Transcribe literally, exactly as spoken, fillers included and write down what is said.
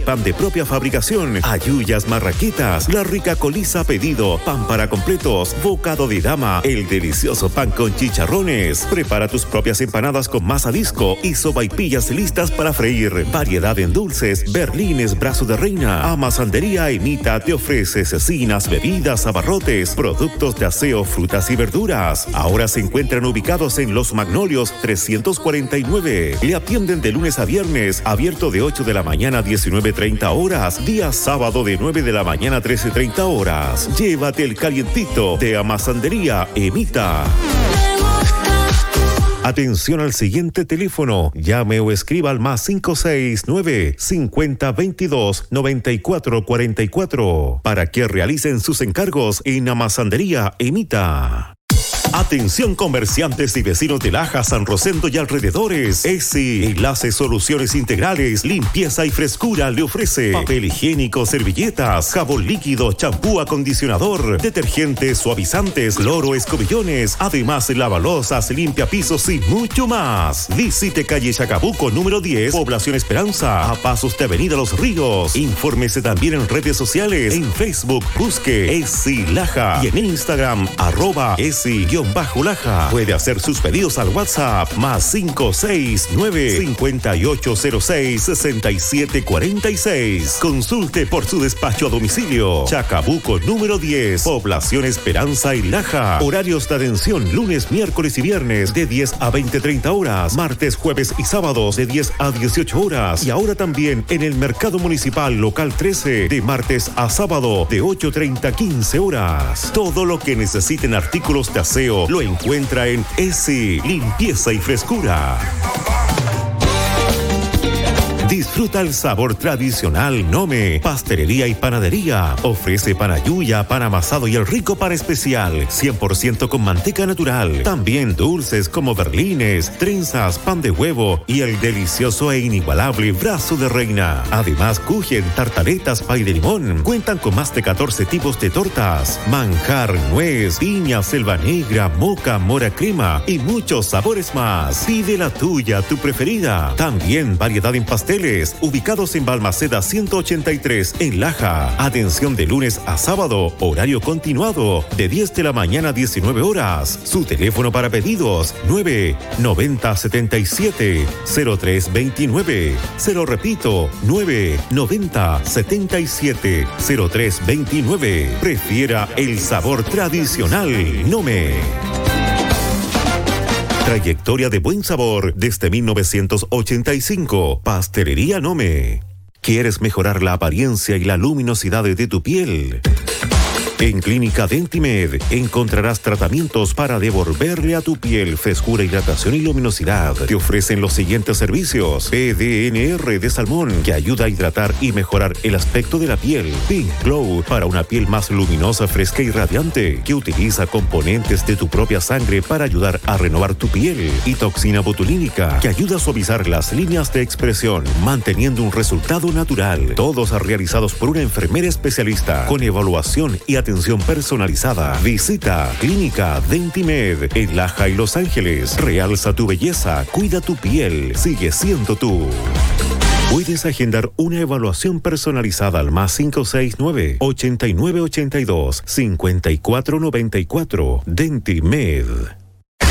pan de propia fabricación, ayuyas marraquitas, la rica coliza a pedido, pan para completos, bocado de dama, el delicioso pan con chicharrones. Prepara tus propias empanadas con masa disco y sopaipillas listas para freír. Variedad en dulces, berlines, brazo de reina. Amasandería Emita te ofrece cecinas, bebidas, abarrotes, productos de aseo, frutas y verduras. Ahora se encuentran ubicados en Los Magnolios trescientos cuarenta y nueve. Le atienden de lunes a viernes, abierto de ocho de la mañana a diecinueve treinta horas, día sábado de nueve de la mañana a trece treinta horas. Llévate el calientito de Amasandería Emita. Atención al siguiente teléfono. Llame o escriba al más cinco seis nueve, cincuenta, veintidós, noventa y cuatro cuarenta y cuatro para que realicen sus encargos en Amasandería Emita. Atención comerciantes y vecinos de Laja, San Rosendo y alrededores. ESI, Enlace Soluciones Integrales, limpieza y frescura le ofrece papel higiénico, servilletas, jabón líquido, champú, acondicionador, detergentes, suavizantes, cloro, escobillones, además lavalosas, limpia pisos y mucho más. Visite calle Chacabuco número diez, Población Esperanza, a pasos de Avenida Los Ríos. Infórmese también en redes sociales, en Facebook, busque ESI Laja y en Instagram, arroba ESI bajo Laja. Puede hacer sus pedidos al WhatsApp más cinco seis nueve, cinco ocho cero seis, seis siete cuatro seis. Consulte por su despacho a domicilio. Chacabuco número diez, Población Esperanza y Laja. Horarios de atención lunes, miércoles y viernes de diez a veinte treinta horas, martes, jueves y sábados de diez a dieciocho horas. Y ahora también en el Mercado Municipal Local trece de martes a sábado de ocho treinta a quince horas. Todo lo que necesiten artículos de aseo lo encuentra en ESI, limpieza y frescura. Disfruta el sabor tradicional Nome, pastelería y panadería. Ofrece pan ayuya, pan amasado y el rico pan especial, cien por ciento con manteca natural. También dulces como berlines, trenzas, pan de huevo y el delicioso e inigualable brazo de reina. Además, kuchen, tartaletas, pay de limón. Cuentan con más de catorce tipos de tortas, manjar, nuez, piña, selva negra, moca, mora crema y muchos sabores más. Pide la tuya, tu preferida. También variedad en pasteles, ubicados en Balmaceda ciento ochenta y tres en Laja. Atención de lunes a sábado, horario continuado de diez de la mañana a diecinueve horas. Su teléfono para pedidos nueve noventa setenta y siete cero tres veintinueve. Se lo repito, nueve noventa setenta y siete cero tres veintinueve. Prefiera el sabor tradicional Nome. Trayectoria de buen sabor desde mil novecientos ochenta y cinco. Pastelería Nome. ¿Quieres mejorar la apariencia y la luminosidad de tu piel? En Clínica Dentimed encontrarás tratamientos para devolverle a tu piel frescura, hidratación y luminosidad. Te ofrecen los siguientes servicios: P D N R de salmón, que ayuda a hidratar y mejorar el aspecto de la piel; Pink Glow, para una piel más luminosa, fresca y radiante, que utiliza componentes de tu propia sangre para ayudar a renovar tu piel; y Toxina Botulínica, que ayuda a suavizar las líneas de expresión, manteniendo un resultado natural. Todos realizados por una enfermera especialista con evaluación y atención personalizada. Visita Clínica Dentimed en Laja y Los Ángeles. Realza tu belleza, cuida tu piel, sigue siendo tú. Puedes agendar una evaluación personalizada al más cinco seis nueve, ochenta y nueve ochenta y dos, cincuenta y cuatro noventa y cuatro. Dentimed.